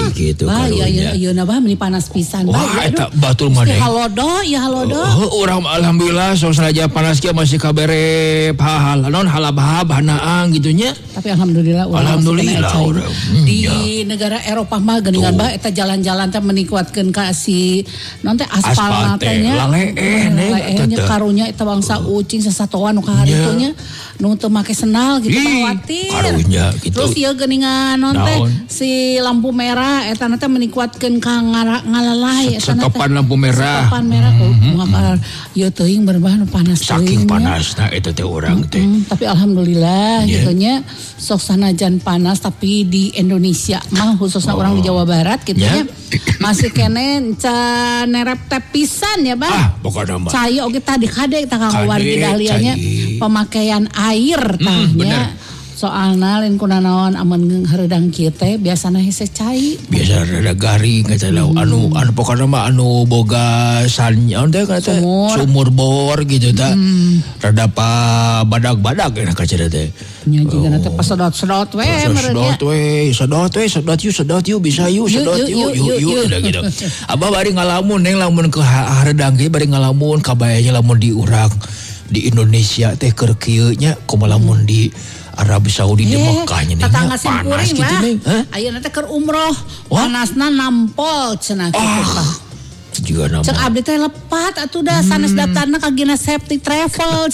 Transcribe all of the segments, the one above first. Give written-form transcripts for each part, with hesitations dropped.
gitu karunya. Iya bah meni panas pisan. Wah eta batul mah. Halodo. Urang alhamdulillah sok saja panas kieu masih kabere hal naon halabahab hanaang gitunya. Tapi alhamdulillah urang di negara Eropa mah geuningan bah eta jalan-jalan teh menikuatkeun ka si naon teh aspal teh nya. Laleehnya karunya eta bangsa ucing sasatoan nu kaharitunya nu teu make sendal gitu khawatir. Karunya gitu. Terus ieu geuningan naon teh si lampu merah eta teh menikuatkeun ka ngalalai eta Stopan lampu merah. Stopan merah maka ieu teuing berbahan panas saking panasna eta teh urang teh. Tapi alhamdulillah gitu nya sok sanajan panas tapi di Indonesia mah khususnya orang di Jawa Barat gitu nya masih kene nerep teh pisan ya bah. Pokoknya mah. Cai oge tadi kade kita kawan di dahlianya pemakaian air tahnya. Soalna lain kunaon amun hareudang kieu teh biasana hese cai. Biasa rada garing eta anu pokona mah anu boga sanyaon teh kata sumur bor gitu tah. Rada badag-badag enak kaca teh. Nya jigana teh pasedot-sedot we meureun. Sedot yuk bisa yuk sedot yuk udah gitu. Abah bari ngalamun neng lamun ke hareudang ge bari ngalamun kabayanya lamun di urang di Indonesia teh keur kieu nya kumaha lamun di Arab Saudi di Mekah nya tetangga simkuring gitu nih. Ayeuna teh keur umroh. Panasna nampol cenah kitu. Juga nama. Cek abdi teh lepat atuh da sanes daftarna ka Gina Safety Travel.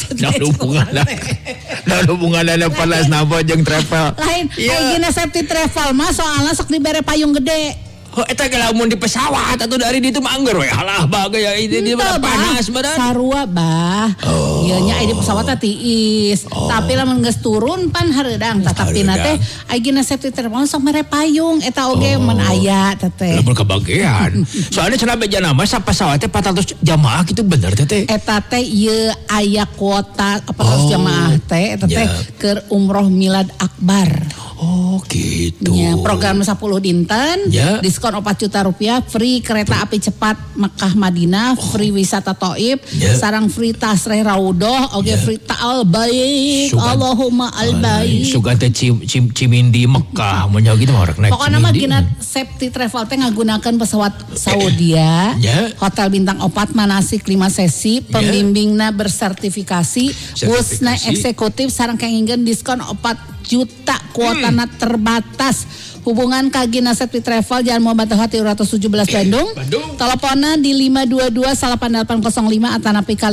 Nah hubungan ada panas napa jeung travel. Lain Gina Safety Travel mah soalna sok dibere payung gede. Oh eta ge lamun di pesawat atuh dari ditu mah angger we halah bae ya di panas badan. Sarua bah. Ieu nya di pesawat tiis. Tapi lamun geus turun pan hareudang tapi na teh Gina Safety Travel sok mere payung eta oge mun aya teh. Lamun kabagean. Soalnya cenah bejana mah sa pesawat teh 400 jamaah kitu bener teh. Eta teh ieu aya kuota 400 jamaah teh eta teh keur umroh milad akbar. Oh gitu. Ya, program 10 dinten, diskon 4 juta rupiah, free kereta api cepat Mekah Madinah, free wisata Thaif, sarang free tasreh raudoh, oge free ta'al baik, Allahumma al baik. Sugan teh Cimindi Mekah, mun gitu mah rek naik. Pokona mah Gina Safety Travel teh ngagunakeun pesawat Saudia, hotel bintang 4 manasik 5 sesi, pembimbingna bersertifikasi, busna eksekutif sareng kengingkeun diskon 4 juta kuotana terbatas. Hubungan ka Gina Safety Travel Jalan Muhammad Toha 317 Bandung. Teleponna di 522-8805 atanapi ka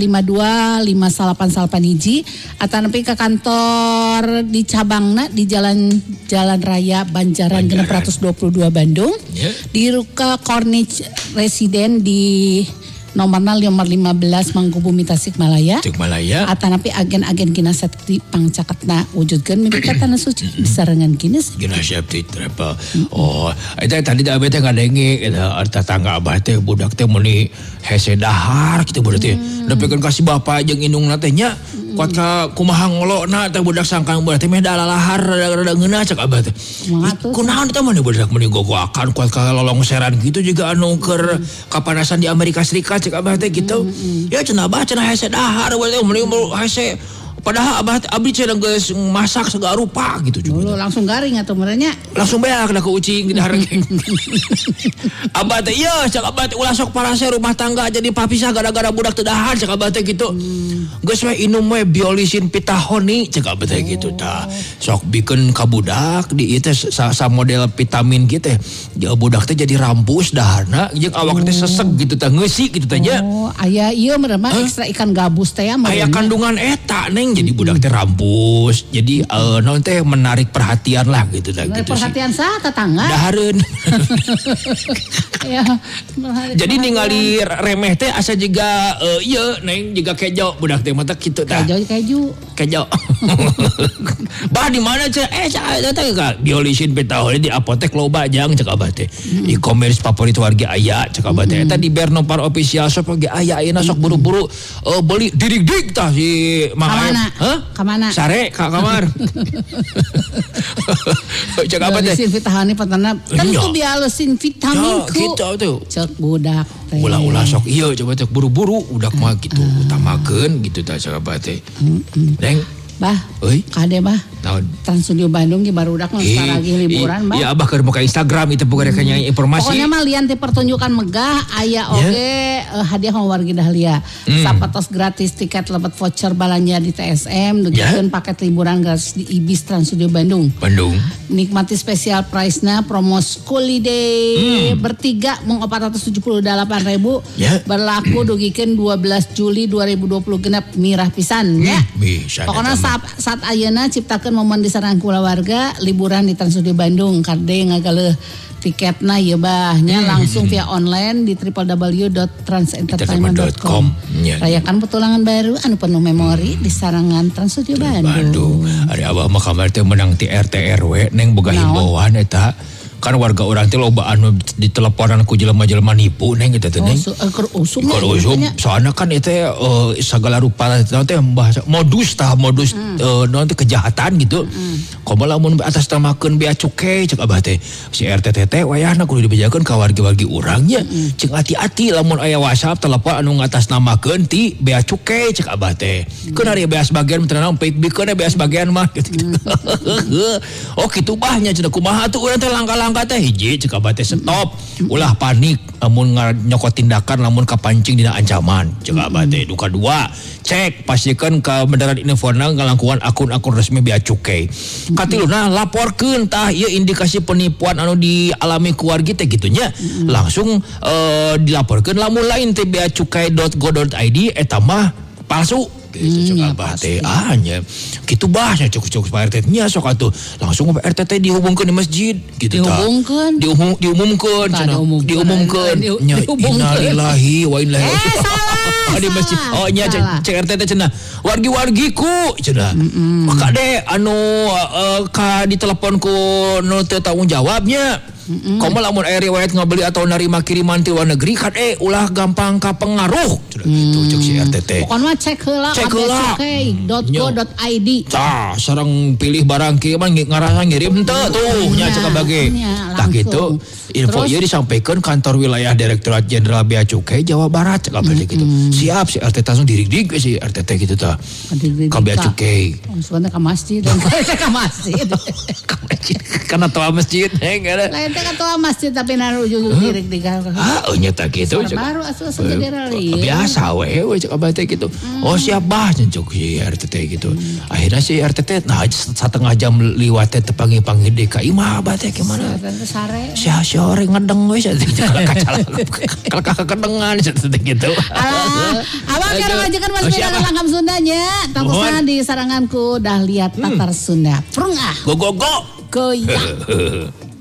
52-5881 atanapi ka kantor di cabangna di Jalan Raya Banjaran Genep 122 Bandung. Di Ruka Corniche Residen di nomorna 15 Mangkubumi Tasikmalaya. Atanapi agen-agen Gina Safety pangcaketna wujudkeun mimpi katana suci sarengan Gina Safety Travel. Oh, eta tadi da teh ngadenge eta tetangga abah teh budak teh meuni hese dahar kitu berarti. Nepikeun ka si bapa jeung indungna teh nya kuat ka kumaha ngolona teh budak sangkang berarti meh da lalahar rada ngeunah cek abah teh. Kunaon eta mah budak meuni gogoakan kuat ka lolongseran gitu juga anu keur kapanasan di Amerika Serikat cek abah teh gitu. Ya cenah abah cenah hese dahar we teh meuni hese padahal abah abdi cenah geus masak segala rupa gitu juga. Langsung garing atuh merenya. Langsung beak kena ke ucing di dahar ge. Abah teh ieu cek abah teh ulah sok parase rumah tangga jadi papisah gara-gara budak teu dahar cek abah teh gitu. Geus we inum we biolisin pitahoni cek abah teh gitu tah. Sok bikeun ka budak di ieu teh sa model vitamin kitu teh. Budak teh jadi rambus daharna jeung awak teh seseg gitu tah ngeusi gitu teh nya. Aya ieu mah ekstra ikan gabus teh ya. Aya kandungan eta neng jadi budak teh rambus. Jadi naon teh menarik perhatian lah gitu tah gitu. Perhatian sah tetangga. Dahareun. Ya. Jadi ningali remeh teh asa juga ieu neng juga kejo budak teh mah kitu tah. Kejo. Bah di mana cek teh biolisin pitahoni di apotek loba jang cek abah teh. E-commerce favorit warga aya cek abah teh. Eta di Bernopar official shop ge aya ayeuna sok buru-buru beli dirig-dig tah si Mang. Kamana? Sare ka kamar. Cek apa teh? Biolisin vitamin patana. Kan itu biolisin vitamin ku. Gitu tuh. Cek budak teh. Ulah sok ieu coba teh buru-buru udak mah gitu utamakeun gitu tah cek apa teh. Deng. Bah. Kade bah. Trans Studio Bandung ge barudak sebentar lagi liburan Mbak. Iya abah keur buka Instagram itu bukan kayaknya informasi. Pokoknya mah lian ti pertunjukan megah aya oge hadiah sama wargi Dahlia. Sapatos gratis tiket lebet voucher balanja di TSM dugikeun paket liburan gratis di Ibis Trans Studio Bandung. Nikmati spesial price-na promo Holiday bertiga mung 478.000 berlaku dugikeun 12 Juli 2020 genep mirah pisan ya. Pokoknya saat ayeuna ciptakeun momen disarangan kulawarga liburan di Trans Studio Bandung kade ngagaleuh tiketna ya bahnya langsung via online di www.transentertainment.com. Rayakan petualangan baru anu penuh memori di sarangan Trans Studio Bandung. Ari abah mah kamari teh menang ti RT RW neng boga himbauan eta. Kan warga orang teh loba anu diteleponan ku jelema-jelema nipu neng gitu teh neng. Usum. Soalnya kan itu segala rupa teh modus nanti kejahatan gitu. Komo lamun atas namakeun bea cukai cek abah teh si RT teh wayahna kudu dibejakeun ka wargi-wargi urangnya. Cek hati-hati lamun aya WhatsApp telepon anu ngatasnamakeun ti bea cukai cek abah teh. Keun ari bea sebagian tenang pikeun bea sebagian mah gitu. Oh kitu bahnya cenah kumaha tuh urang teh langkah-langkah teh hiji cek abah teh stop ulah panik lamun nyokot tindakan lamun kapancing dina ancaman cek abah teh. Duka dua cek pastikan ka beneran infona ngalangkungan akun-akun resmi bea cukai. Katiluna laporkeun tah ieu indikasi penipuan anu dialami ku wargi teh gitunya langsung dilaporkeun lamun lain teh beacukai.go.id eta mah palsu. Gitu cok abah teh nya kitu bahasnya cok Pak RT nya sok atuh langsung Pak RT teh dihubungkeun di masjid gitu tah diumumkeun nya innalillahi wa inna ilaihi raji'un di masjid nya cek RT teh cenah wargi-wargiku cenah maka deh anu ka ditelepon ku nu teu tanggung jawabnya. Komo lamun aya riwayat ngabeli atau narima kiriman ti luar negeri kan ulah gampang kapengaruh gitu cek si RT teh. Pokona cek heula abcukai.go.id. Tah sareng pilih barang kiriman ngarasa ngirim teu tuh nya cek abage. Tah gitu info ieu disampaikan kantor wilayah Direktorat Jenderal Bea Cukai Jawa Barat cek abage gitu. Siap si RT langsung dirig-dig si RT teh gitu tah. Ka Bea Cukai. Sebenarnya ka masjid dan ka masjid. Karena tua masjid heng ada. Lain teh ketua masjid tapi naruh ujung dirig di nya tah gitu. Baru asuh general ieu. Biasa we cek abah teh gitu. Oh siap bah cek si RT teh gitu. Akhirnya si RT teh setengah jam liwat teh panggil DKI mah abah teh gimana? Sare. Sore ngedeng we kalau kakak kedengan gitu. Abah kira ngajakan Mas Bina Langkam Sundanya. Tapusan di saranganku Dahlia Tatar Sunda. Prung ah. Go. Goyang.